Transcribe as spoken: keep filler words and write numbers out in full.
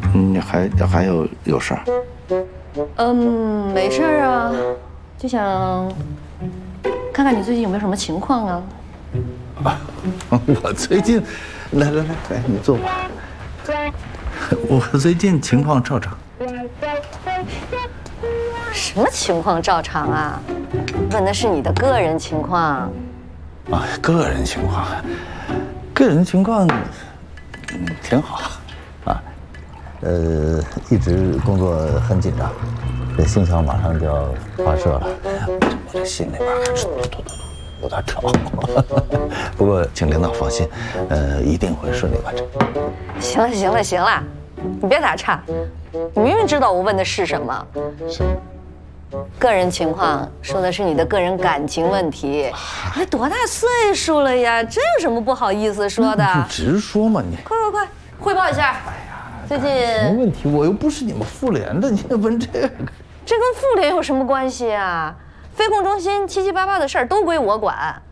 你还还有有事儿？ 嗯，没事儿啊，就想看看你最近有没有什么情况啊。 啊，我最近，来来来来，你坐吧。我最近情况照常。 什么情况照常啊？问的是你的个人情况。 啊，个人情况，个人情况，嗯，挺好，啊，呃，一直工作很紧张，这星桥马上就要发射了，我这心里边还是突突突突有点跳。不过请领导放心，呃，一定会顺利完成。 行了行了行了，你别打岔，你明明知道我问的是什么。 是。 个人情况说的是你的个人感情问题，你多大岁数了呀？这有什么不好意思说的？ 你直说嘛你！ 快快快，汇报一下。哎呀，最近什么问题？我又不是你们妇联的，你问这个？ 这跟妇联有什么关系啊？飞控中心七七八八的事儿都归我管。